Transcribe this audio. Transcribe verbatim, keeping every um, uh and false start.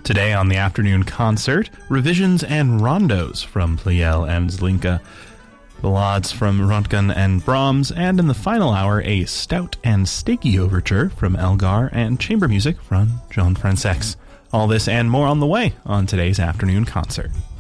Today on the afternoon concert, revisions and rondos from Pleyel and Zlinka, ballades from Röntgen and Brahms, and in the final hour, a stout and steaky overture from Elgar and chamber music from John Fransex. All this and more on the way on today's afternoon concert.